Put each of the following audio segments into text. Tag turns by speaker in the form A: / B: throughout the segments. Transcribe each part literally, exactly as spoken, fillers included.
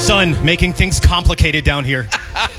A: sun, making things complicated down here.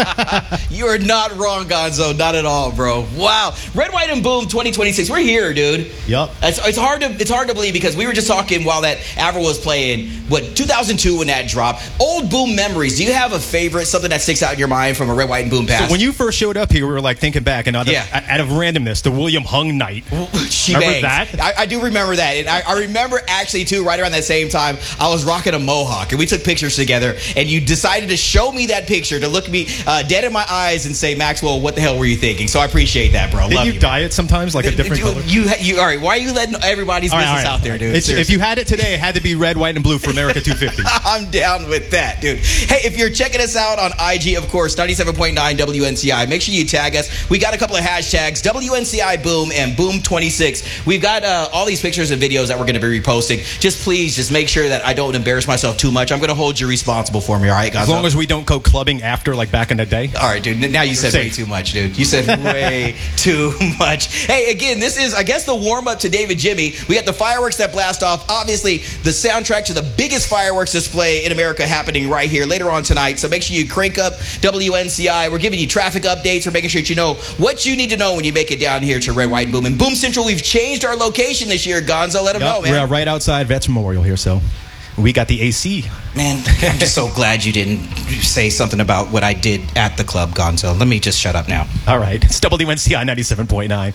B: You are not wrong, Gonzo. Not at all, bro. Wow. Red, White, and Boom twenty twenty-six. We're here, dude.
A: Yup.
B: It's, it's hard to it's hard to believe because we were just talking while that Avril was playing, what, two thousand two when that dropped. Old Boom memories. Do you have a favorite, something that sticks out in your mind from a Red, White, and Boom past?
A: So when you first showed up here, we were like thinking back, and out of,
B: Yeah.
A: out of randomness, the William Hung night.
B: She
A: Remember
B: bangs.
A: that?
B: I, I do remember that. And I, I remember actually, too, right around that same time, I was rocking a mohawk, and we took pictures together, and you decided to show me that picture, to look me uh, dead in my eyes and say, Maxwell, what the hell were you thinking? So I appreciate that, bro.
A: Did
B: Love
A: you,
B: you
A: dye it sometimes, like a different
B: you,
A: color?
B: You, you, all right, why are you letting everybody's
A: All right,
B: business
A: all right.
B: out there, dude?
A: It's, if you had it today, it had to be red, white, and blue for America two fifty.
B: I'm down with that, dude. Hey, if you're checking us out on I G, of course, ninety-seven point nine W N C I, make sure you tag us. We got a couple of hashtags, W N C I Boom and Boom twenty-six. We've got uh, all these pictures and videos that we're going to be reposting. Just please, just make sure that I don't embarrass myself too much. I'm going to hold you responsible for me, all right, guys?
A: As long as we don't go clubbing after, like back in the day.
B: All right, dude. Now you said
A: Safe.
B: way too much, dude. You said way too much. Hey, again, this is, I guess, the warm-up to David Jimmy. We got the fireworks that blast off. Obviously, the soundtrack to the biggest fireworks display in America happening right here later on tonight. So make sure you crank up W N C I. We're giving you traffic updates. We're making sure that you know what you need to know when you make it down here to Red, White, and Boom. And Boom Central, we've changed our location this year, Gonzo. Let them
A: Yep,
B: know, man.
A: we're right outside Vets Memorial here, so we got the A C.
B: Man, I'm just so glad you didn't say something about what I did at the club, Gonzo. Let me just shut up now.
A: All right, it's W N C I ninety-seven point nine.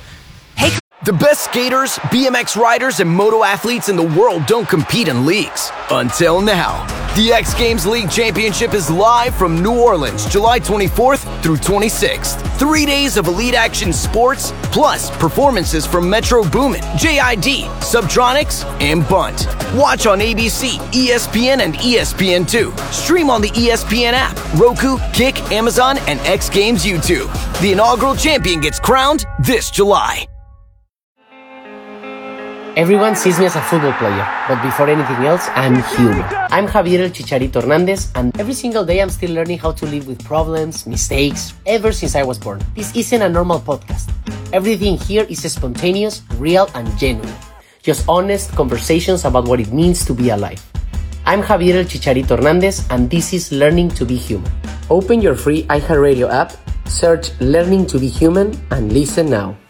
C: The best skaters, B M X riders, and moto athletes in the world don't compete in leagues. Until now. The X Games League Championship is live from New Orleans, July twenty-fourth through twenty-sixth. Three days of elite action sports, plus performances from Metro Boomin, J I D, Subtronics, and Bunt. Watch on A B C, E S P N, and E S P N two. Stream on the E S P N app, Roku, Kick, Amazon, and X Games YouTube. The inaugural champion gets crowned this July.
D: Everyone sees me as a football player, but before anything else, I'm human. I'm Javier El Chicharito Hernandez, and every single day I'm still learning how to live with problems, mistakes, ever since I was born. This isn't a normal podcast. Everything here is spontaneous, real, and genuine. Just honest conversations about what it means to be alive. I'm Javier El Chicharito Hernandez, and this is Learning to be Human. Open your free iHeartRadio app, search Learning to be Human, and listen now.